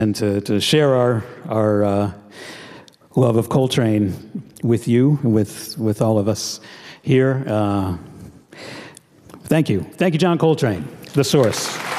and to share our love of Coltrane with you, with all of us here. Thank you. Thank you, John Coltrane, the source.